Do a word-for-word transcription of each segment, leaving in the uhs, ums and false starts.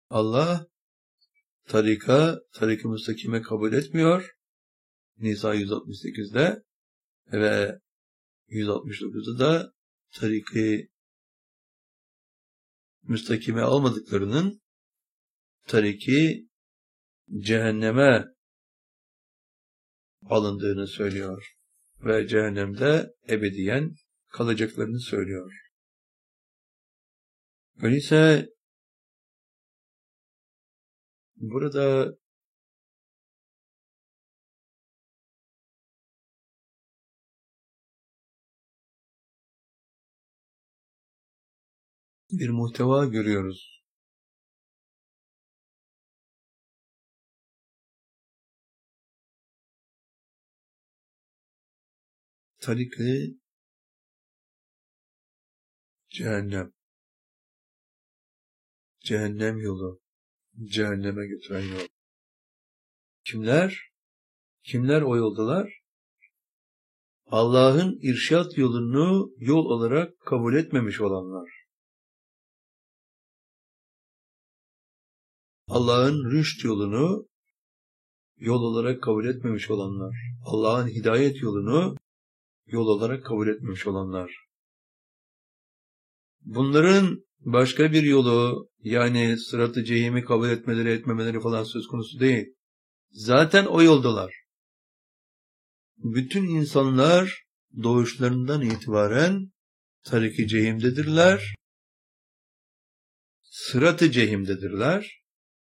Allah tarika, tarik-i müstakime kabul etmiyor. Nisa yüz altmış sekizde ve yüz altmış dokuzda da tarik-i müstakime almadıklarının tarik-i cehenneme alındığını söylüyor. Ve cehennemde ebediyen kalacaklarını söylüyor. Öyleyse burada bir muhteva görüyoruz. Tarik-i cehennem. Cehennem yolu. Cehenneme götüren yol. Kimler? Kimler o yoldalar? Allah'ın irşat yolunu yol olarak kabul etmemiş olanlar. Allah'ın rüşt yolunu yol olarak kabul etmemiş olanlar. Allah'ın hidayet yolunu yol olarak kabul etmemiş olanlar. Bunların başka bir yolu, yani sırat-ı cehimi kabul etmeleri etmemeleri falan söz konusu değil. Zaten o yoldalar. Bütün insanlar doğuşlarından itibaren tarik-i cehimdedirler. Sırat-ı cehimdedirler.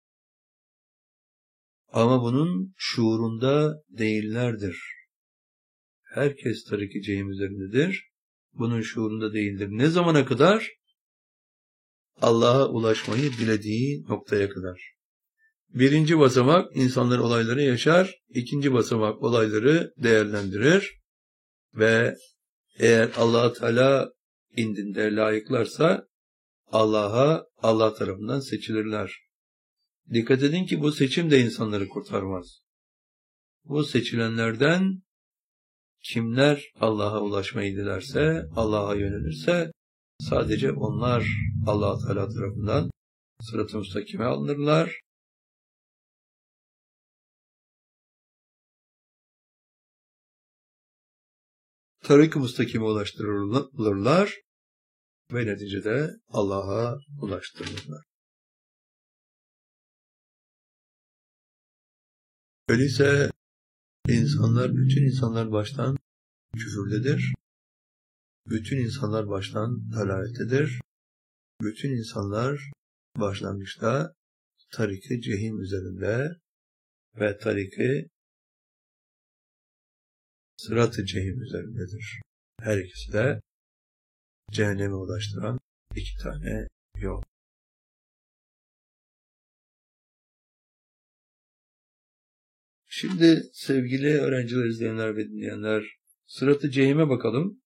Ama bunun şuurunda değillerdir. Herkes tarik-i cehim üzerindedir. Bunun şuurunda değildir. Ne zamana kadar? Allah'a ulaşmayı dilediği noktaya kadar. Birinci basamak insanlar olayları yaşar. İkinci basamak olayları değerlendirir. Ve eğer Allah Teala indinde layıklarsa Allah'a, Allah tarafından seçilirler. Dikkat edin ki bu seçim de insanları kurtarmaz. Bu seçilenlerden kimler Allah'a ulaşmayı dilerse, Allah'a yönelirse sadece onlar Allah Teala tarafından sırat-ı müstakime alınırlar. Tarik-i müstakime ulaştırılırlar ve neticede Allah'a ulaştırılırlar. Öyleyse insanlar, bütün insanlar baştan küfürdedir. Bütün insanlar baştan dalalettedir. Bütün insanlar başlangıçta tarik-i cehim üzerinde ve tarik-i sırat-ı cehim üzerindedir. Her ikisi de cehenneme ulaştıran iki tane yol. Şimdi sevgili öğrenciler, izleyenler ve dinleyenler, sırat-ı cehime bakalım.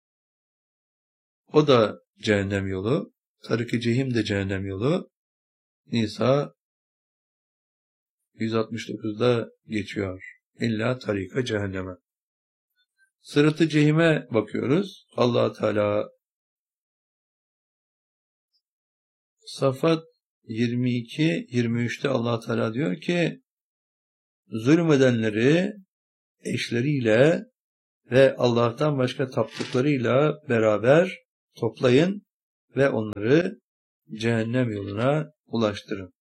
O da cehennem yolu. Tarik-i cehim de cehennem yolu. Nisa yüz altmış dokuzda geçiyor. İlla tarika cehenneme. Sırat-ı cehime bakıyoruz. Allah Teala Safat yirmi iki yirmi üçte Allah Teala diyor ki zulmedenleri eşleriyle ve Allah'tan başka taptıklarıyla beraber toplayın ve onları cehennem yoluna ulaştırın.